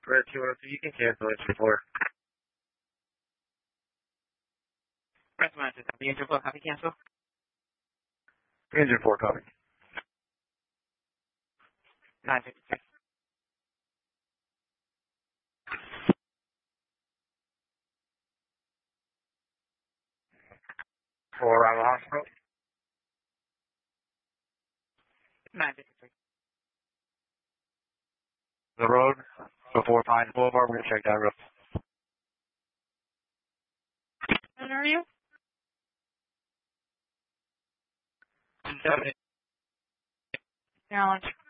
Red 202, you can cancel engine 4. Red 202, copy engine 4, copy cancel. Engine 4, copy. 953. For arrival hospital. 953. The road before Pines Boulevard, we're going to check that road. When are you? 7. Challenge.